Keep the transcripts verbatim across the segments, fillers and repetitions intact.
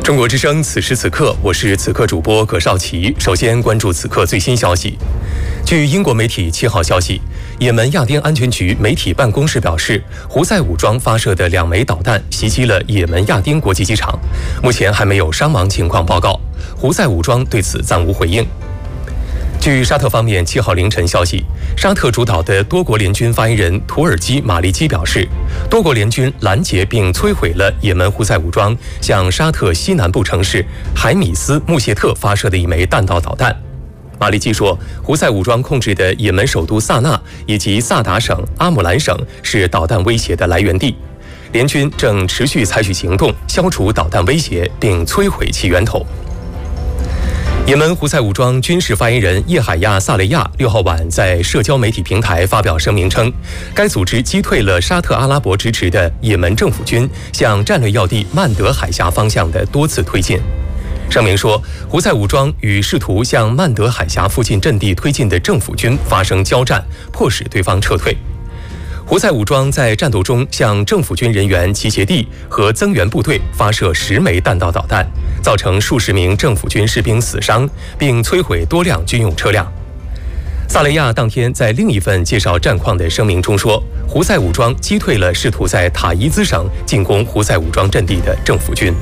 中国之声，此时此刻，我是此刻主播葛少奇。首先关注此刻最新消息。据英国媒体七号消息，也门亚丁安全局媒体办公室表示，胡塞武装发射的两枚导弹袭击了也门亚丁国际机场，目前还没有伤亡情况报告。胡塞武装对此暂无回应。据沙特方面七号凌晨消息，沙特主导的多国联军发言人土耳其马利基表示，多国联军拦截并摧毁了也门胡塞武装向沙特西南部城市海米斯穆谢特发射的一枚弹道导弹。马利基说，胡塞武装控制的也门首都萨那以及萨达省、阿姆兰省是导弹威胁的来源地，联军正持续采取行动消除导弹威胁并摧毁其源头。也门胡塞武装军事发言人叶海亚·萨雷亚六号晚在社交媒体平台发表声明称，该组织击退了沙特阿拉伯支持的也门政府军向战略要地曼德海峡方向的多次推进。声明说，胡塞武装与试图向曼德海峡附近阵地推进的政府军发生交战，迫使对方撤退。胡塞武装在战斗中向政府军人员集结地和增援部队发射十枚弹道导弹，造成数十名政府军士兵死伤，并摧毁多辆军用车辆。萨雷亚当天在另一份介绍战况的声明中说，胡塞武装击退了试图在塔伊兹省进攻胡塞武装阵地的政府军。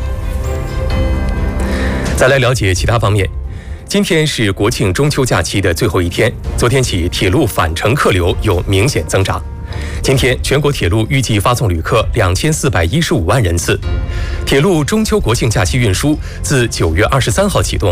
再来了解其他方面。今天是国庆中秋假期的最后一天，昨天起铁路返程客流有明显增长。今天全国铁路预计发送旅客两千四百一十五万人次。铁路中秋国庆假期运输自九月二十三号启动，